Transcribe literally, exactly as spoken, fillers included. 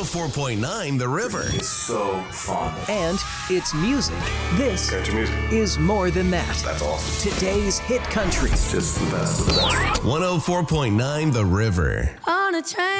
oh four point nine The River. It's so fun. And it's music. This Country music. is more than that. That's awesome. Today's hit country. It's just the best of the best. one oh four point nine The River. On a train.